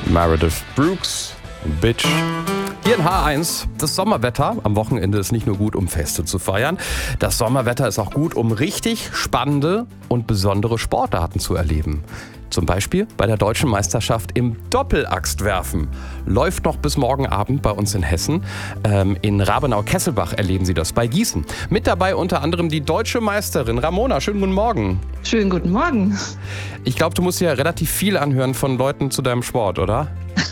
Meredith Brooks, Bitch. Hier in H1, das Sommerwetter am Wochenende ist nicht nur gut, um Feste zu feiern. Das Sommerwetter ist auch gut, um richtig spannende und besondere Sportarten zu erleben. Zum Beispiel bei der Deutschen Meisterschaft im Doppelaxtwerfen. Läuft noch bis morgen Abend bei uns in Hessen. In Rabenau-Kesselbach erleben Sie das bei Gießen. Mit dabei unter anderem die deutsche Meisterin Ramona. Schönen guten Morgen. Schönen guten Morgen. Ich glaube, du musst ja relativ viel anhören von Leuten zu deinem Sport, oder?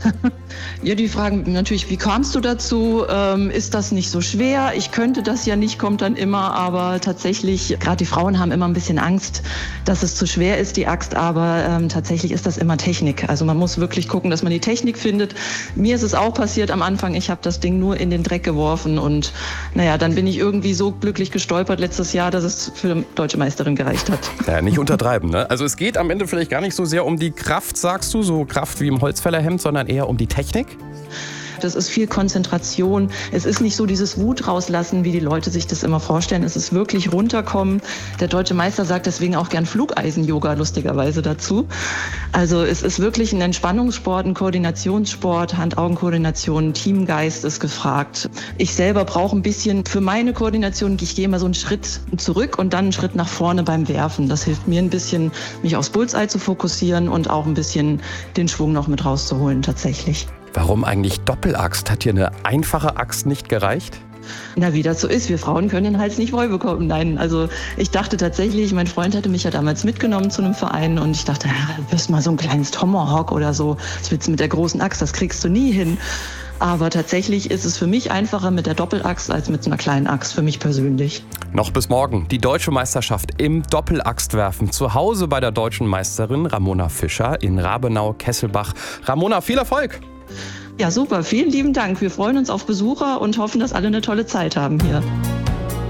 Ja, die fragen natürlich, wie kamst du dazu? Ist das nicht so schwer? Ich könnte das ja nicht, kommt dann immer. Aber tatsächlich, gerade die Frauen haben immer ein bisschen Angst, dass es zu schwer ist, die Axt. Aber tatsächlich ist das immer Technik. Also man muss wirklich gucken, dass man die Technik findet. Mir ist es auch passiert am Anfang. Ich habe das Ding nur in den Dreck geworfen. Und naja, dann bin ich irgendwie so glücklich gestolpert letztes Jahr, dass es für die deutsche Meisterin gereicht hat. Ja, nicht untertreiben, ne? Also es geht am Ende vielleicht gar nicht so sehr um die Kraft, sagst du, so Kraft wie im Holzfällerhemd, sondern eher um die Technik? Das ist viel Konzentration. Es ist nicht so dieses Wut rauslassen, wie die Leute sich das immer vorstellen. Es ist wirklich runterkommen. Der deutsche Meister sagt deswegen auch gern Flugeisen-Yoga lustigerweise dazu. Also es ist wirklich ein Entspannungssport, ein Koordinationssport, Hand-Augen-Koordination, Teamgeist ist gefragt. Ich selber brauche ein bisschen für meine Koordination, ich gehe immer so einen Schritt zurück und dann einen Schritt nach vorne beim Werfen. Das hilft mir ein bisschen, mich aufs Bullseye zu fokussieren und auch ein bisschen den Schwung noch mit rauszuholen tatsächlich. Warum eigentlich Doppelaxt? Hat dir eine einfache Axt nicht gereicht? Na, wie das so ist, wir Frauen können den Hals nicht voll bekommen. Nein, also ich dachte tatsächlich, mein Freund hatte mich ja damals mitgenommen zu einem Verein und ich dachte, ja, du wirst mal so ein kleines Tomahawk oder so. Das willst du mit der großen Axt, das kriegst du nie hin. Aber tatsächlich ist es für mich einfacher mit der Doppelaxt als mit so einer kleinen Axt, für mich persönlich. Noch bis morgen die deutsche Meisterschaft im Doppelaxtwerfen. Zu Hause bei der deutschen Meisterin Ramona Fischer in Rabenau-Kesselbach. Ramona, viel Erfolg! Ja, super. Vielen lieben Dank. Wir freuen uns auf Besucher und hoffen, dass alle eine tolle Zeit haben hier.